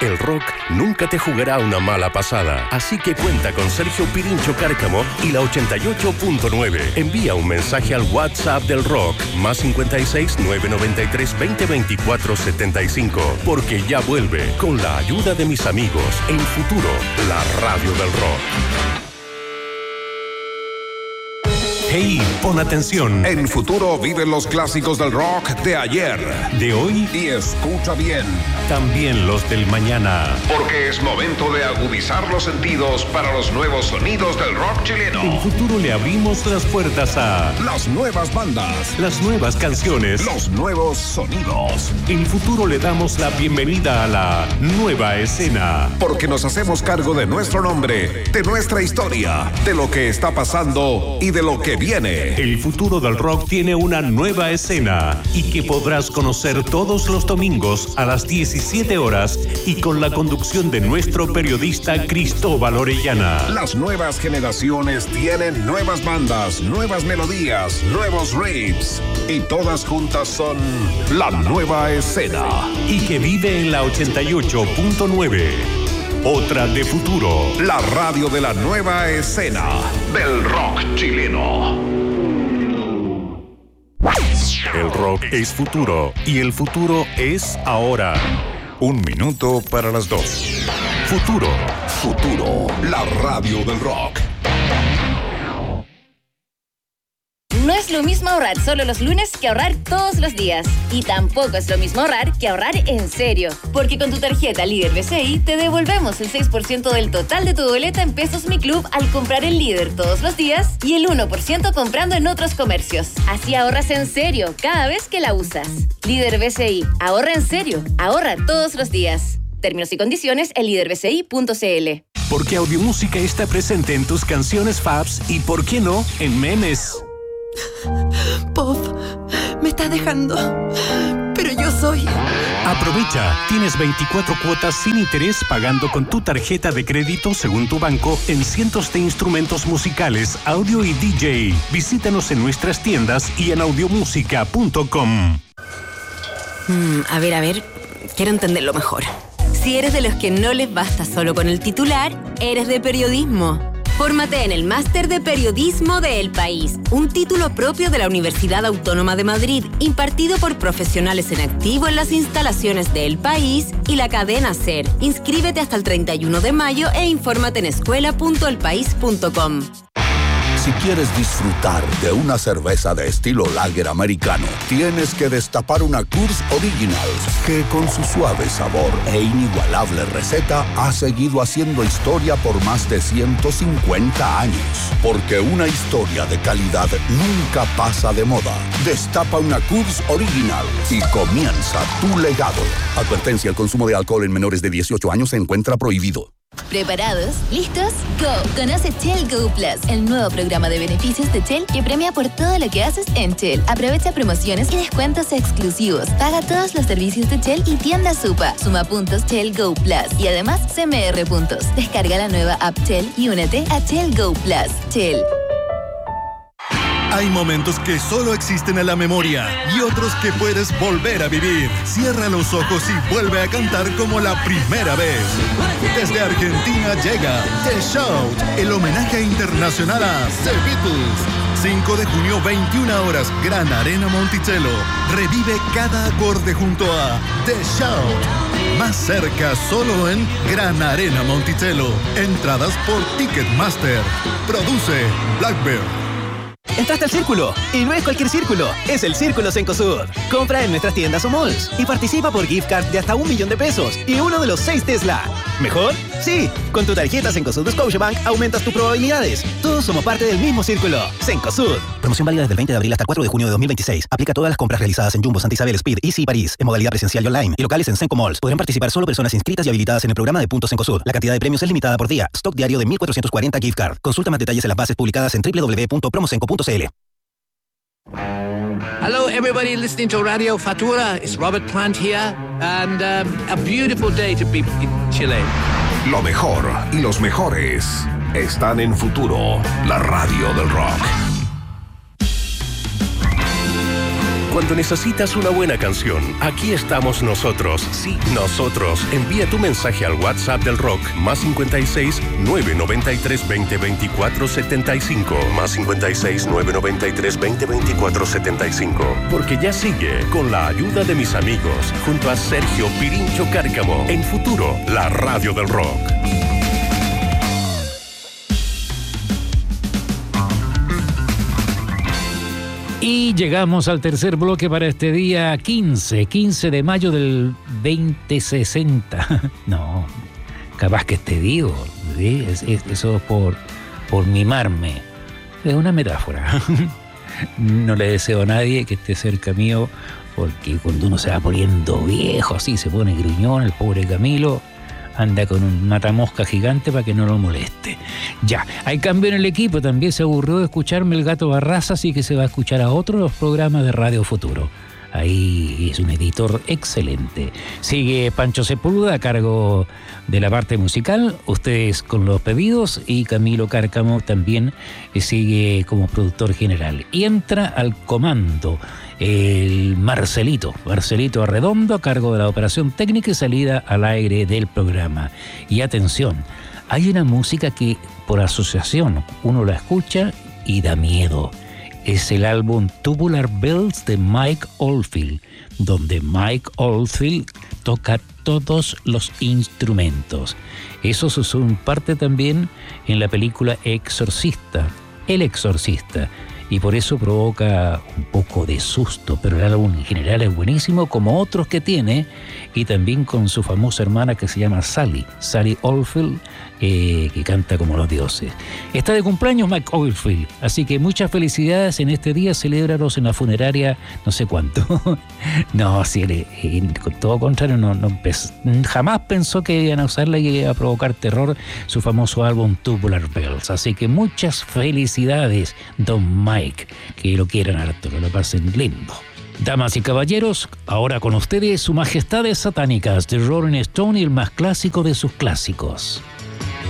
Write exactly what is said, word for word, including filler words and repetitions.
El rock nunca te jugará una mala pasada. Así que cuenta con Sergio Pirincho Cárcamo y la ochenta y ocho punto nueve. Envía un mensaje al WhatsApp del rock, más cincuenta y seis, nueve noventa y tres, veinte, veinticuatro, setenta y cinco. Porque ya vuelve, con la ayuda de mis amigos, en Futuro, la radio del rock. Hey, pon atención. En Futuro viven los clásicos del rock de ayer, de hoy y escucha bien, también los del mañana. Porque es momento de agudizar los sentidos para los nuevos sonidos del rock chileno. En Futuro le abrimos las puertas a las nuevas bandas, las nuevas canciones, los nuevos sonidos. En Futuro le damos la bienvenida a la nueva escena. Porque nos hacemos cargo de nuestro nombre, de nuestra historia, de lo que está pasando y de lo que viene. El futuro del rock tiene una nueva escena y que podrás conocer todos los domingos a las diecisiete horas y con la conducción de nuestro periodista Cristóbal Orellana. Las nuevas generaciones tienen nuevas bandas, nuevas melodías, nuevos riffs y todas juntas son la nueva escena. Y que vive en la ochenta y ocho punto nueve. Otra de Futuro. La radio de la nueva escena del rock chileno. El rock es futuro y el futuro es ahora. Un minuto para las dos. Futuro. Futuro, la radio del rock. No es lo mismo ahorrar solo los lunes que ahorrar todos los días. Y tampoco es lo mismo ahorrar que ahorrar en serio. Porque con tu tarjeta Líder B C I te devolvemos el seis por ciento del total de tu boleta en Pesos Mi Club al comprar en Líder todos los días y el uno por ciento comprando en otros comercios. Así ahorras en serio cada vez que la usas. Líder B C I. Ahorra en serio. Ahorra todos los días. Términos y condiciones en líder b c i punto c l. Porque Audiomúsica está presente en tus canciones faves y, ¿por qué no?, en memes. Pop, me estás dejando, pero yo soy... Aprovecha, tienes veinticuatro cuotas sin interés pagando con tu tarjeta de crédito según tu banco en cientos de instrumentos musicales, audio y D J. Visítanos en nuestras tiendas y en audiomúsica punto com. Mm, a ver, a ver, quiero entenderlo mejor. Si eres de los que no les basta solo con el titular, eres de periodismo. Fórmate en el Máster de Periodismo de El País, un título propio de la Universidad Autónoma de Madrid, impartido por profesionales en activo en las instalaciones de El País y la cadena SER. Inscríbete hasta el treinta y uno de mayo e infórmate en escuela punto el país punto com. Si quieres disfrutar de una cerveza de estilo lager americano, tienes que destapar una Coors Original, que con su suave sabor e inigualable receta ha seguido haciendo historia por más de ciento cincuenta años. Porque una historia de calidad nunca pasa de moda. Destapa una Coors Original y comienza tu legado. Advertencia: el consumo de alcohol en menores de dieciocho años se encuentra prohibido. ¿Preparados? ¿Listos? ¡Go! Conoce Shell Go Plus, el nuevo programa de beneficios de Shell que premia por todo lo que haces en Shell. Aprovecha promociones y descuentos exclusivos. Paga todos los servicios de Shell y tienda Supa. Suma puntos Shell Go Plus y además C M R puntos. Descarga la nueva app Shell y únete a Shell Go Plus. Shell. Hay momentos que solo existen en la memoria y otros que puedes volver a vivir. Cierra los ojos y vuelve a cantar como la primera vez. Desde Argentina llega The Shout, el homenaje internacional a The Beatles. cinco de junio, veintiuna horas, Gran Arena Monticello. Revive cada acorde junto a The Shout. Más cerca, solo en Gran Arena Monticello. Entradas por Ticketmaster. Produce Blackbird. Entraste al Círculo, y no es cualquier círculo, es el Círculo Cencosud. Compra en nuestras tiendas o malls y participa por gift card de hasta un millón de pesos y uno de los seis Tesla. ¿Mejor? Sí, con tu tarjeta Cencosud de Scotiabank aumentas tus probabilidades. Todos somos parte del mismo Círculo. Cencosud. Promoción válida desde el veinte de abril hasta el cuatro de junio de dos mil veintiséis. Aplica a todas las compras realizadas en Jumbo, Santa Isabel, Speed, Easy y París, en modalidad presencial y online, y locales en Cenco Malls. Podrán participar solo personas inscritas y habilitadas en el programa de Puntos Cencosud. La cantidad de premios es limitada por día. Stock diario de mil cuatrocientos cuarenta gift card. Consulta más detalles en las bases publicadas en doble u doble u doble u punto promocenco punto c l. Hello, everybody listening to Radio Futura. It's Robert Plant here, and um, a beautiful day to be in Chile. Lo mejor y los mejores están en Futuro, la radio del rock. Cuando necesitas una buena canción, aquí estamos nosotros. Sí, nosotros. Envía tu mensaje al WhatsApp del Rock, más cincuenta y seis, nueve noventa y tres, veinte, veinticuatro, setenta y cinco. Más cincuenta y seis, nueve noventa y tres, veinte, veinticuatro, setenta y cinco. Porque ya sigue, con la ayuda de mis amigos, junto a Sergio Pirincho Cárcamo, en Futuro, la radio del rock. Y llegamos al tercer bloque para este día quince, quince de mayo del veinte sesenta. No, capaz que esté vivo, ¿sí? es, es, eso por, por mimarme. Es una metáfora. No le deseo a nadie que esté cerca mío, porque cuando uno se va poniendo viejo, así se pone gruñón, el pobre Camilo anda con un matamosca gigante para que no lo moleste. Ya, hay cambio en el equipo, también se aburrió de escucharme el Gato Barraza, así que se va a escuchar a otro de los programas de Radio Futuro. Ahí es un editor excelente. Sigue Pancho Sepúlveda a cargo de la parte musical, ustedes con los pedidos, y Camilo Cárcamo también sigue como productor general. Y entra al comando el Marcelito, Marcelito Arredondo a cargo de la operación técnica y salida al aire del programa. Y atención, hay una música que por asociación uno la escucha y da miedo. Es el álbum Tubular Bells de Mike Oldfield, donde Mike Oldfield toca todos los instrumentos. Eso se usó en parte también en la película Exorcista, El Exorcista, y por eso provoca un poco de susto, pero el álbum en general es buenísimo, como otros que tiene, y también con su famosa hermana que se llama Sally, Sally Oldfield, eh, que canta como los dioses. Está de cumpleaños Mike Oldfield, así que muchas felicidades en este día, celébralos en la funeraria no sé cuánto. No, si él, eh, con todo contrario, no, no jamás pensó que iban a usarla y iba a provocar terror, su famoso álbum Tubular Bells. Así que muchas felicidades, don Mike, que lo quieran harto, que lo pasen lindo. Damas y caballeros, ahora con ustedes su Majestades Satánicas de Rolling Stone y el más clásico de sus clásicos.